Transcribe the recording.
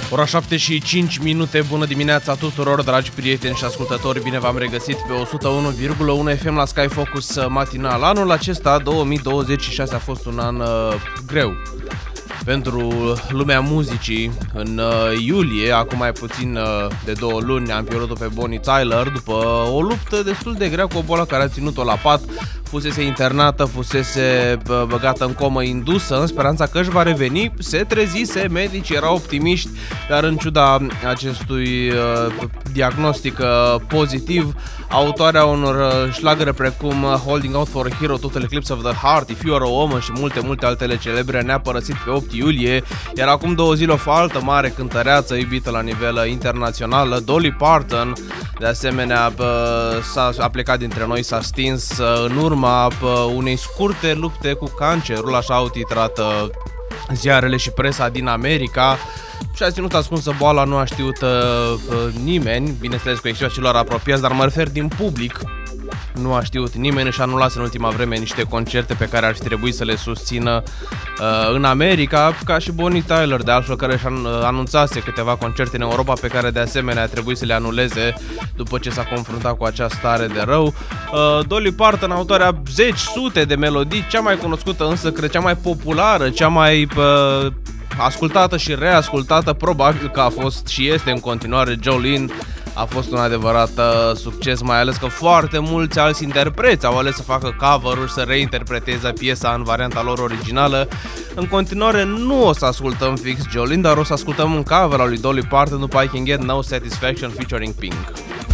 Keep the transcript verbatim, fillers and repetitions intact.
Ora șapte și cinci minute, bună dimineața tuturor, dragi prieteni și ascultători, bine v-am regăsit pe o sută unu virgulă unu F M la Sky Focus matinal. Anul acesta, două mii douăzeci și șase, a fost un an uh, greu pentru lumea muzicii. În uh, iulie, acum mai puțin uh, de două luni, am pierdut-o pe Bonnie Tyler după o luptă destul de grea cu o boală care a ținut-o la pat. Fusese internată, fusese băgată în comă indusă în speranța că își va reveni. Se trezise, medicii erau optimiști, dar în ciuda acestui uh, diagnostic uh, pozitiv, autoarea unor uh, șlagăre precum Holding Out for a Hero, Total Eclipse of the Heart, If You Are a Woman și multe, multe altele celebre ne-a părăsit pe opt iulie, iar acum două zile o altă mare cântăreață iubită la nivel internațional, Dolly Parton, de asemenea uh, s-a, a plecat dintre noi, s-a stins uh, în urmă unei scurte lupte cu cancerul, așa au titrat uh, ziarele și presa din America. Și-a ținut ascunsă boala, nu a știut uh, nimeni, bineînțeles cu excepția celor apropiați, dar mă refer din public. Nu a știut nimeni, și anulase în ultima vreme niște concerte pe care ar fi trebuit să le susțină uh, în America, ca și Bonnie Tyler, de altfel, care și-a anunțase câteva concerte în Europa pe care de asemenea a trebuit să le anuleze după ce s-a confruntat cu acea stare de rău. Uh, Dolly Parton, autoarea zeci, sute de melodii, cea mai cunoscută însă, cred, cea mai populară, cea mai uh, ascultată și reascultată, probabil că a fost și este în continuare Jolene. A fost un adevărat uh, succes, mai ales că foarte mulți alți interpreți au ales să facă cover-uri, să reinterpreteze piesa în varianta lor originală. În continuare nu o să ascultăm fix Jolene, dar o să ascultăm un cover al lui Dolly Parton după I Can Get No Satisfaction featuring Pink.